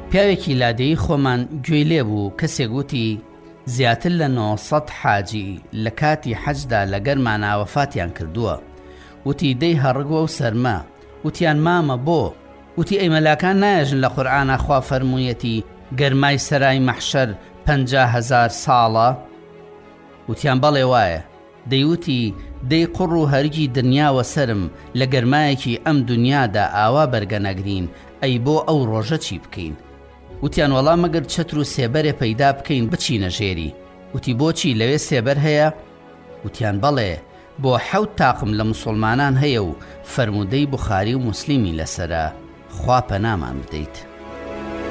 پیاوێکی لادەیی خۆمان گوێی لێ بوو کەسێک گوتی زیاتر لە 900 حاجی لە کاتی حەجدا لە گەرمانە وەفاتیان کردووە. وتی دەی هەڕگووە و سەرمە. وتیان مامە بۆ؟ وتی ئەی مەلاکان نایەژن لە قورئانە خوا فەرموویەتی گەرمای سەرای مەحشەر 50,000 ساڵە؟ وتیان بەڵێ وایە. دەیوتی دەی قوڕ و هەرگی دنیاوە سرم لە گەرمایەکی ئەم دنیادا ئاوا بەرگەنەگرین، ئەی بۆ ئەو ڕۆژە چی بکەین؟ وتیان وەڵام مەگەر چەتر و سێبەرێ پەیدا بکەین بچینە ژێری. وتی بۆچی لەوێ سێبەر هەیە؟ وتیان بەڵێ بۆ 7 تاقم لە موسڵمانان هەیە و فەرموودەی بوخاری و موسلیمی لەسەرە، خوا پەنامان بدەیت.